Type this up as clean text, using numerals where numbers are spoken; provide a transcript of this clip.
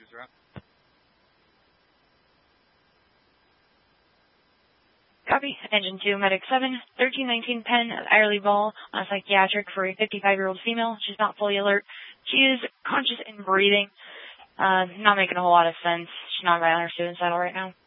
Copy. Engine 2, Medic 7, 1319 Penn of Irely Ball on a psychiatric for a 55-year-old female. She's not fully alert. She is conscious and breathing. Not making a whole lot of sense. She's not right on her suicidal right now.